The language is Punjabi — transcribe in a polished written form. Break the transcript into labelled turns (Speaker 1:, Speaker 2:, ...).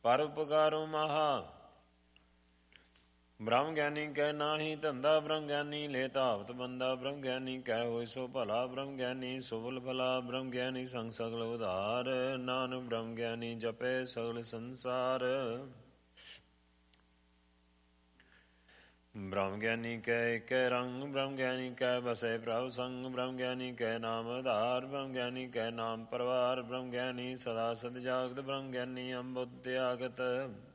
Speaker 1: ਪਰ ਉਪਕਾਰੋ ਮਹਾ। ਬ੍ਰਹਮ ਗਿਆਨੀ ਕੈ ਨਾਹੀ ਧੰਦਾ, ਬ੍ਰਹਮ ਗਿਆਨੀ ਲੈ ਧਾਵਤ ਬੰਦਾ। ਬ੍ਰਹਮ ਗਿਆਨੀ ਕੈ ਹੋਇ ਸੋ ਭਲਾ, ਬ੍ਰਹਮ ਗਿਆਨੀ ਸੁਭਲ ਭਲਾ। ਬ੍ਰਹਮ ਗਿਆਨੀ ਸੰਗ ਸਗਲ ਉਧਾਰ, ਨਾਨਕ ਬ੍ਰਹਮ ਗਿਆਨੀ ਜਪੈ ਸਗਲ ਸੰਸਾਰ। ਬ੍ਰਹਮ ਗਿਆਨੀ ਕੈ ਏਕੈ ਰੰਗ, ਬ੍ਰਹਮ ਗਿਆਨੀ ਕੈ ਬਸੈ ਪ੍ਰਭ ਸੰਗ। ਬ੍ਰਹਮ ਗਿਆਨੀ ਕੈ ਨਾਮ ਆਧਾਰ, ਬ੍ਰਹਮ ਗਿਆਨੀ ਕੈ ਨਾਮ ਪਰਵਾਰ। ਬ੍ਰਹਮ ਗਿਆਨੀ ਸਦਾ ਸਦ ਜਾਗਤ, ਬ੍ਰਹਮ ਗਿਆਨੀ ਅੰਬੁਧ ਤਿਆਗਤ।